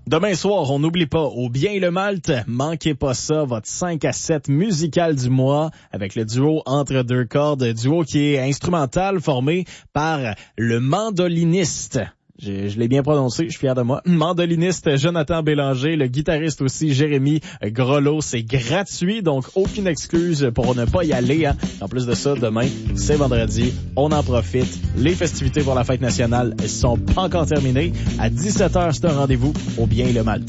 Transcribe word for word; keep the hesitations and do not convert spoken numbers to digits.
Demain soir, on n'oublie pas, au Bien et le Malte, manquez pas ça, votre cinq à sept musical du mois avec le duo Entre deux cordes, duo qui est instrumental formé par le mandoliniste. Je, je l'ai bien prononcé, je suis fier de moi. Mandoliniste Jonathan Bélanger, le guitariste aussi Jérémy Grelot. C'est gratuit, donc aucune excuse pour ne pas y aller. Hein. En plus de ça, demain, c'est vendredi, on en profite. Les festivités pour la fête nationale sont pas encore terminées. À dix-sept heures, c'est un rendez-vous au Bien et le Malte.